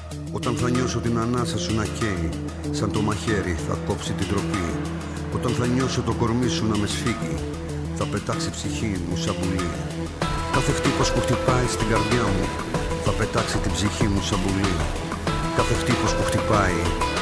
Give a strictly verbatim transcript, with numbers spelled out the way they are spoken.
Όταν θα νιώσω την ανάσα σου να καίει, σαν το μαχαίρι θα κόψει την τροπή. Όταν θα νιώσω το κορμί σου να με σφίγγει, θα πετάξει ψυχή μου σαν πουλί. Κάθε χτύπος που χτυπάει στην καρδιά μου θα πετάξει την ψυχή μου σαν πουλί. Κάθε χτύπος που χτυπάει